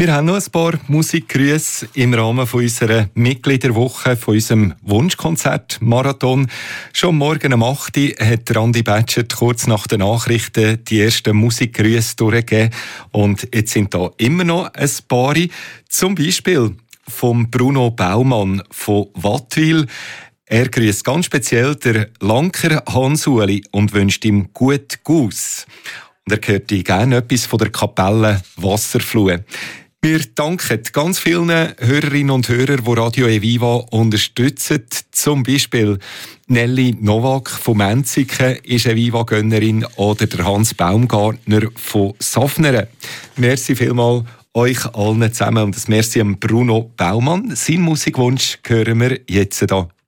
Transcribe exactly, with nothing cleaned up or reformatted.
Wir haben noch ein paar Musikgrüße im Rahmen von unserer Mitgliederwoche, von unserem Wunschkonzert-Marathon. Schon morgen um acht Uhr hat Andi Batschert kurz nach den Nachrichten die ersten Musikgrüße durchgegeben. Und jetzt sind da immer noch ein paar. Zum Beispiel vom Bruno Baumann von Wattwil. Er grüßt ganz speziell der Lanker Hans-Uli und wünscht ihm gut Guss. Und er hört gerne etwas von der Kapelle Wasserflue. Wir danken ganz vielen Hörerinnen und Hörern, die Radio Eviva unterstützen. Zum Beispiel Nelly Nowak von Menziken ist Eviva-Gönnerin oder der Hans Baumgartner von Safnern. Merci vielmals euch allen zusammen und das Merci an Bruno Baumann. Sein Musikwunsch hören wir jetzt hier.